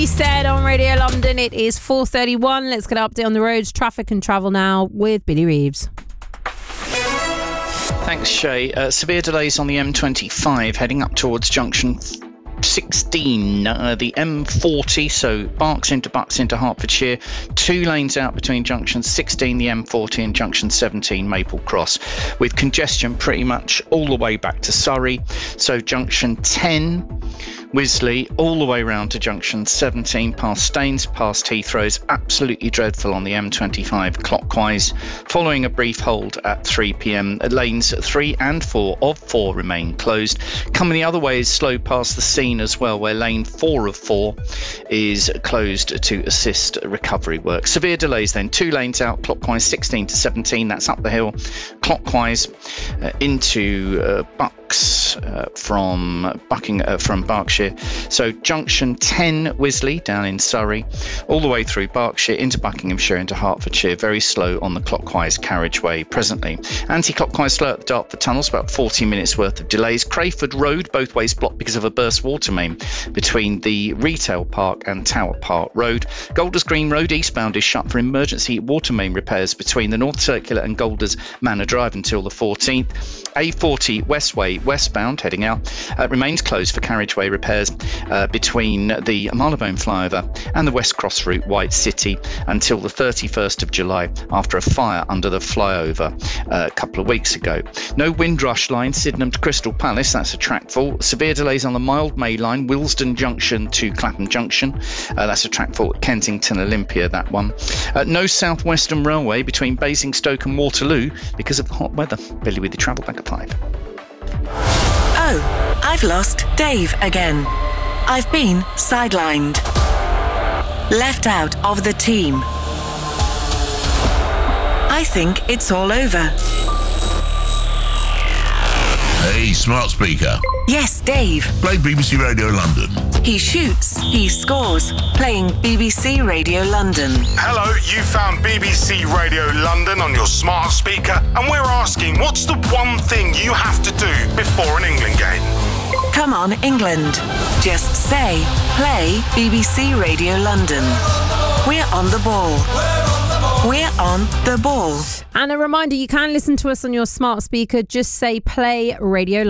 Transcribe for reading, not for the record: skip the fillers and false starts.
He said on Radio London, it is 4:31. Let's get an update on the roads, traffic and travel now with Billy Reeves. Thanks, Shay. Severe delays on the M25 heading up towards junction 16, the M40, so Bucks into Hertfordshire. 2 lanes out between junction 16, the M40, and junction 17, Maple Cross, with congestion pretty much all the way back to Surrey. So junction 10, Wisley, all the way round to junction 17, past Staines, past Heathrow's absolutely dreadful on the M25 clockwise. Following a brief hold at 3 p.m, lanes 3 and 4 of 4 remain closed. Coming the other way is slow past the scene as well, where lane 4 of 4 is closed to assist recovery work. Severe delays then, 2 lanes out clockwise 16 to 17, that's up the hill, clockwise into Bucks from Berkshire. So junction 10, Wisley, down in Surrey, all the way through Berkshire into Buckinghamshire into Hertfordshire, very slow on the clockwise carriageway presently. Anti-clockwise slow at the Dartford tunnels, about 40 minutes worth of delays. Crayford Road, both ways blocked because of a burst water main between the Retail Park and Tower Park Road. Golders Green Road eastbound is shut for emergency water main repairs between the North Circular and Golders Manor Drive until the 14th. A40 Westway westbound heading out remains closed for carriageway repairs between the Marylebone flyover and the West Cross route White City until the 31st of July after a fire under the flyover a couple of weeks ago. No Windrush line Sydenham to Crystal Palace, that's a track full. Severe delays on the Mildmay line Willesden Junction to Clapham Junction, that's a track full. Kensington Olympia, that one. No South Western Railway between Basingstoke and Waterloo because of the hot weather. Billy with the travel back at 5. Oh, I've lost Dave again. I've been sidelined. Left out of the team. I think it's all over. Hey, smart speaker. Yes, Dave. Play BBC Radio London. He shoots, he scores. Playing BBC Radio London. Hello, you found BBC Radio London on your smart speaker, and we're asking, what's the one thing you have to do before an England game? Come on, England. Just say, play BBC Radio London. We're on the ball. We're on the ball. And a reminder, you can listen to us on your smart speaker. Just say play Radio London.